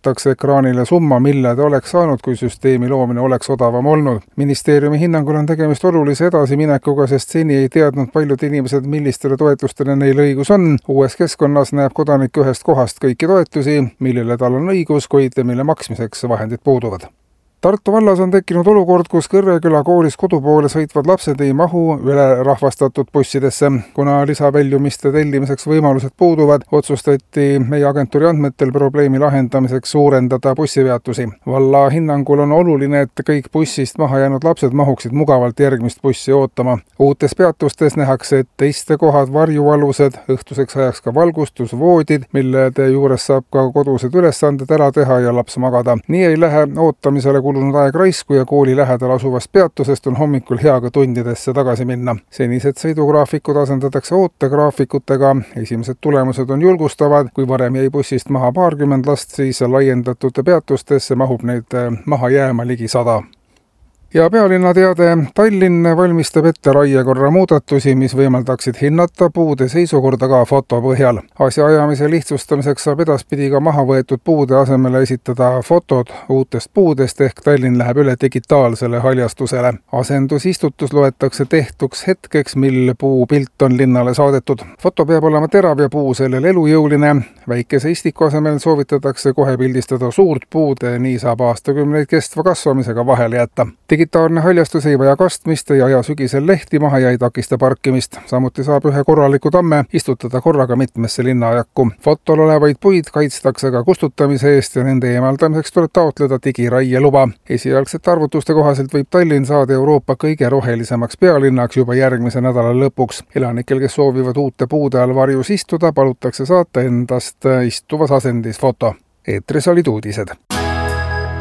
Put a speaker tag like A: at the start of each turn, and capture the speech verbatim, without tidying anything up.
A: näidatakse ekraanile summa, mille ta oleks saanud, kui süsteemi loomine oleks odavam olnud. Ministeeriumi hinnangul on tegemist olulise edasiminekuga, sest seni ei teadnud paljud inimesed, millistele toetustele neil õigus on. Uues keskkonnas näeb kodanik ühest kohast kõiki toetusi, millele tal on õigus, kuid mille maksmiseks vahendid puuduvad. Tartu vallas on tekkinud olukord, kus Kõrreküla koolis kodupoole sõitvad lapsed ei mahu ülerahvastatud bussidesse. Kuna lisaväljumiste tellimiseks võimalused puuduvad, otsustati meie agentuuri andmetel probleemi lahendamiseks suurendada bussipeatusi. Valla hinnangul on oluline, et kõik bussist maha jäänud lapsed mahuksid mugavalt järgmist bussi ootama. Uutes peatustes nähakse ette istekohad, varjualused, õhtuseks ajaks ka valgustusvoodid, mille juures saab ka kodused ülesanded ära teha ja laps magada. Nii ei lähe ootamisele kulunud aeg raisku ja kooli lähedal asuvast peatusest on hommikul hea ka tundidesse tagasi minna. Senised sõidugraafikud asendatakse ootegraafikutega. Esimesed tulemused on julgustavad. Kui varem jäi bussist maha paarkümmend last, siis laiendatud peatustesse mahub neid maha jääma ligi sada. Ja pealinna teade, Tallinn valmistab ette raiekorra muudatusi, mis võimaldaksid hinnata puude seisukorda ka foto põhjal. Asjaajamise lihtsustamiseks saab edaspidi ka maha võetud puude asemele esitada fotod uutest puudest ehk Tallinn läheb üle digitaalsele haljastusele. Asendusistutus loetakse tehtuks hetkeks, mil puu pilt on linnale saadetud. Foto peab olema terav ja puu sellel elujõuline. Väikese istiku asemel soovitatakse kohe pildistada suurt puud, nii saab aastakümneid kestva kasvamisega vahele jätta. Digitaalne haljastus ei vaja kastmist, ei aja sügisel lehti maha ja ei takista parkimist. Samuti saab ühe korraliku tamme istutada korraga mitmesse linnaajakku. Fotol olevaid puid kaitstakse ka kustutamise eest ja nende eemaldamiseks tuleb taotleda digiraie luba. Esialgsete arvutuste kohaselt võib Tallinn saada Euroopa kõige rohelisemaks pealinnaks juba järgmise nädala lõpuks. Elanikel, kes soovivad uute puude all varjus istuda, palutakse saata endast istuvas asendis foto. Eetris olid uudised.